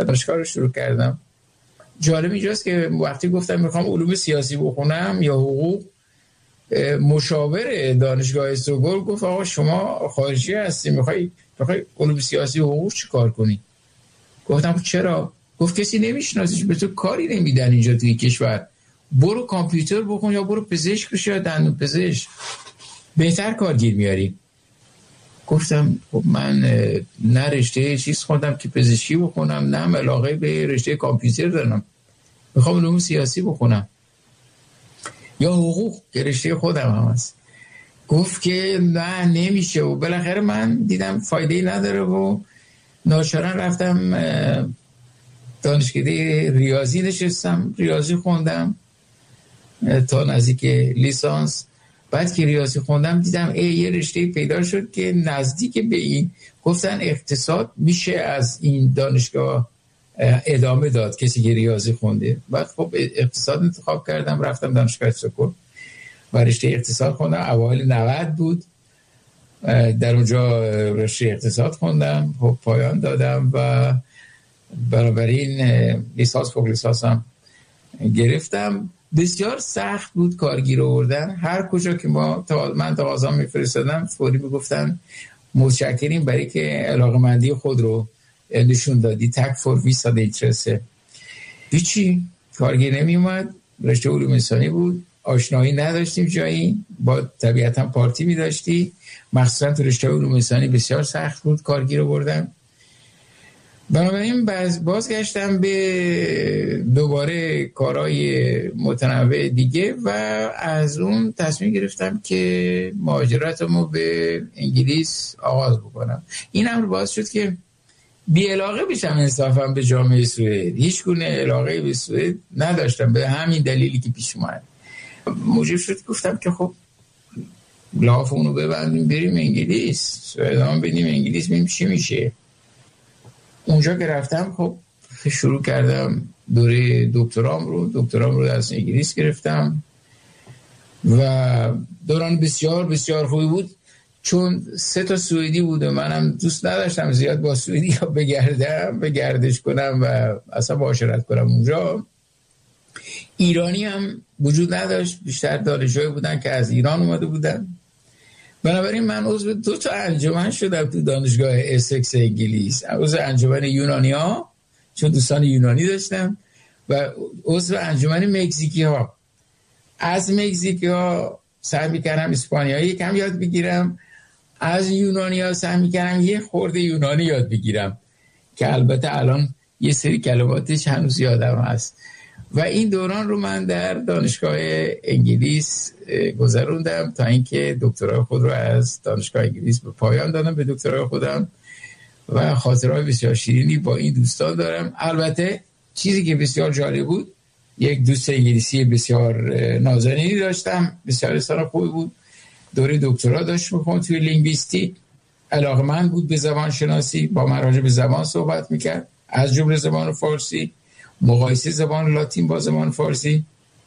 دانشگاه رو شروع کردم. جالب اینجاست که وقتی گفتم میخوام علوم سیاسی بخونم یا حقوق، مشاور دانشگاه سوگل گفت آقا شما خارجی هستی، میخوای علوم سیاسی و حقوق چی کار کنی؟ گفتم چرا؟ گفت کسی نمیشناسیش، به تو کاری نمیدن اینجا توی کشور، برو کامپیوتر بخون یا برو پزشک بشی یا دندون پزشک، بهتر کارگیر میاری. گفتم خب من نه رشته چیز خوندم که پزشکی بخونم، نه علاقه به رشته کامپیوتر دارم، میخوام علوم سیاسی بخونم یا حقوق که رشته خودم هم هست. گفت که نه نمیشه. و بالاخره من دیدم فایده‌ای نداره و ناچارا رفتم دانشکده ریاضی نشستم، ریاضی خوندم تا نزدیک لیسانس. بعد که ریاضی خوندم دیدم یه رشته پیدا شد که نزدیک به این، گفتن اقتصاد میشه از این دانشگاه ادامه داد کسی که ریاضی خونده. بعد خب اقتصاد انتخاب کردم، رفتم دانشگاه سوگل و رشته اقتصاد خوندم. اوایل 90 بود، در اونجا رشته اقتصاد خوندم، خب پایان دادم و بنابراین لیسانس فوق لیسانس هم گرفتم. بسیار سخت بود کارگیر آوردن. هر کجا که من تقاضا میفرستادم فوری میگفتن متشکریم برای که علاقه‌مندی خود رو نشون دادی، تک فور ویسا د اینترسه. هیچی کارگیر نمی اومد. رشته علوم انسانی بود، آشنایی نداشتیم جایی، با طبیعتا پارتی می داشتی، مخصوصا تو رشته علوم انسانی بسیار سخت بود کارگیر آوردن. بنابراین بازگشتم به دوباره کارهای متنوع دیگه و از اون تصمیم گرفتم که مهاجرتمو به انگلیس آغاز بکنم. این امر باعث شد که بی علاقه بشم انصافا به جامعه سوئد. هیچ گونه علاقه به سوئد نداشتم، به همین دلیلی که پیش اومد موجب شد گفتم که خب لافونو ببندیم بریم انگلیس، سوئد هم بریم انگلیس ببینیم چی میشه. اونجا که رفتم خب شروع کردم دوره دکترام رو از انگلیس گرفتم و دوران بسیار بسیار خوبی بود، چون 3 سوئدی بود و منم دوست نداشتم زیاد با سوئدی ها بگردش کنم و اصلا معاشرت کنم. اونجا ایرانی هم وجود نداشت، بیشتر دانشجویی بودن که از ایران اومده بودن. بنابراین من عضو 2 انجمن شدم تو دانشگاه اسکس انگلیس، عضو انجمن یونانی ها چون دوستان یونانی داشتم و عضو انجمن مکزیکی ها. از مکزیکی ها سعی می‌کردم اسپانیایی کم یاد بگیرم، از یونانی ها سعی می‌کردم یه خورده یونانی یاد بگیرم که البته الان یه سری کلماتش هنوز یادم هست. و این دوران رو من در دانشگاه انگلیس گذروندم تا اینکه دکترای خود رو از دانشگاه انگلیس به پایان دادم به دکترای خودم و خاطرهای بسیار شیرینی با این دوستان دارم. البته چیزی که بسیار جالب بود، یک دوست انگلیسی بسیار نازنینی داشتم، بسیار انسان خوبی بود، دوره دکترا داشت می‌خوند توی لینگویستیک، علاقه‌مند بود به زبان شناسی، با من راجع به زبان صحبت می‌کرد، از جمله زبان فارسی، مقایسه زبان لاتین با زبان فارسی.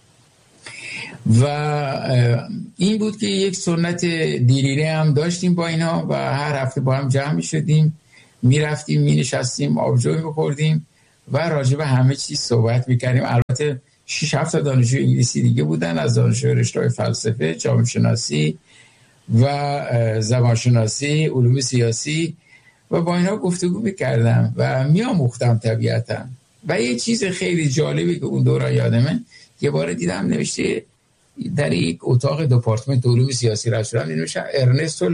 و این بود که یک سنت دیرینه هم داشتیم با اینا و هر هفته با هم جمع می‌شدیم، می‌رفتیم می‌نشستیم آبجو می‌خوردیم و راجع به همه چیز صحبت می‌کردیم. البته 6-7 دانشجوی انگلیسی دیگه بودن، از دانشجوی رشته فلسفه، جامعه شناسی و زبان شناسی، علوم سیاسی و با اینا گفتگو می‌کردم و می‌آموختم طبیعتاً. و یه چیز خیلی جالبی که اون دوران یادمه، یه بار دیدم نوشته در یک اتاق دپارتمان علوم سیاسی رفتم نوشته ارنستو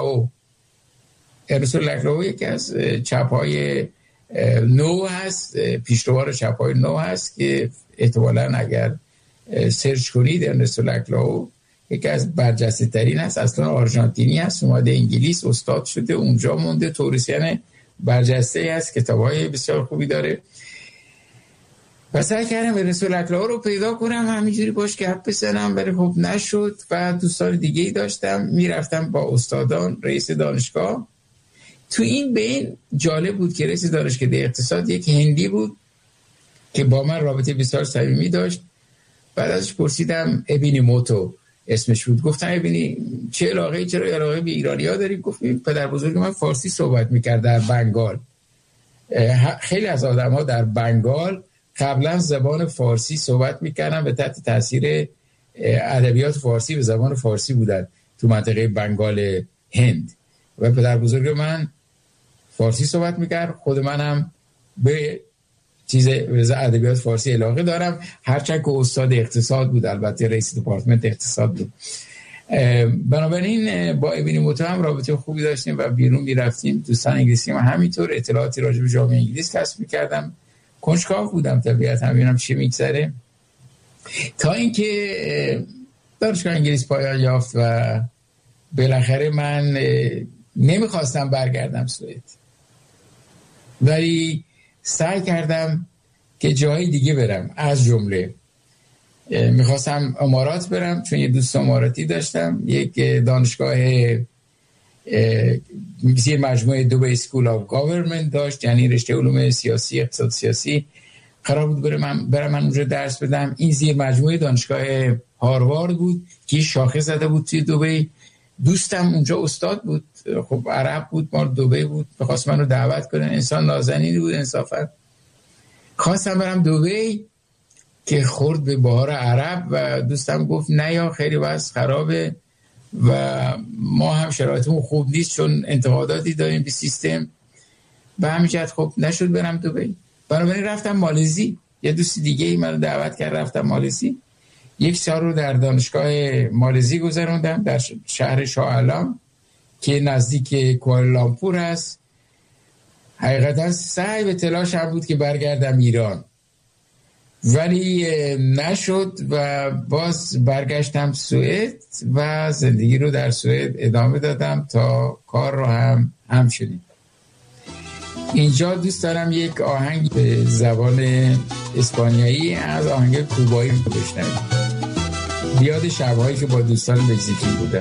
لاکلاو یکی از چپ‌های نو هست، پیشروان چپ‌های نو هست که احتمالاً اگر سرچ کنید ارنستو لاکلاو یکی از برجسته ترین هست، اصلا آرژانتینی هست، اومده انگلیس، استاد شده، اونجا مونده، توریسین برجسته هست، کتاب‌های بسیار خوبی داره. و سعی کردم ارنستو لاکلاو رو پیدا کنم همینجوری باش گپ بزنم، ولی خب نشد و دوستان دیگه‌ای داشتم، میرفتم با استادان، رئیس دانشگاه. تو این بین جالب بود که رئیس دانشکده اقتصاد یک هندی بود که با من رابطه بسیار صمیمی داشت. بعد ازش پرسیدم ابینی موتو اسمش بود، گفتم ابینی چرا علاقه به ایرانی‌ها داری؟ گفت پدر بزرگ من فارسی صحبت می‌کرد در بنگال خیلی از آدم‌ها در بنگال قبلا زبان فارسی صحبت می‌کردن و تحت تاثیر ادبیات فارسی و زبان فارسی بودن تو منطقه بنگال هند و پدر بزرگ من فارسی صحبت می‌کرد. خود منم به ادبیات فارسی علاقه دارم، هرچند که استاد اقتصاد بود، البته رئیس دپارتمنت اقتصاد بود. بنابراین با ابن موتی هم رابطه خوبی داشتیم و بیرون میرفتیم. دوستان انگلیسی هم همینطور، اطلاعاتی راجع به جامعه انگلیس کسب میکردم. کنجکاو بودم طبیعتا ببینم چی میگذره، تا اینکه دانشگاه انگلیس پایان یافت و بالاخره من نمیخواستم برگردم سوئد، ولی سعی کردم که جای دیگه برم. از جمله میخواستم امارات برم، چون یه دوست اماراتی داشتم، یک دانشگاه زیر مجموعه دبی اسکول آف گاورمنت داشت، یعنی رشته علوم سیاسی، اقتصاد سیاسی. قرار بود برم من اونجا درس بدم. این زیر مجموعه دانشگاه هاروارد بود که شاخه زده بود توی دبی. دوستم اونجا استاد بود، خب عرب بود، مال دبی بود، می‌خواست منو دعوت کنه. انسان نازنینی بود انصافا. خواستم برم دبی که خورد به بهار عرب و دوستم گفت نه یا خیلی وضع خرابه و ما هم شرایطمون خوب نیست چون انتقاداتی داریم به سیستم. به همین جهت خب نشد برم دبی. بنابراین رفتم مالزی. یه دوست دیگه ای منو دعوت کرد، رفتم مالزی. یک سال رو در دانشگاه مالزی گذروندم، در شهر شاه عالم که نزدیک کوالالامپور است. حقیقتا سعی به تلاش هم بود که برگردم ایران، ولی نشد و باز برگشتم سوئد و زندگی رو در سوئد ادامه دادم تا کار رو هم همچنین. اینجا دوست دارم یک آهنگ به زبان اسپانیایی از آهنگ کوبایی بشنویم، بیاد شب‌هایی که با دوستان مکزیکی بودم.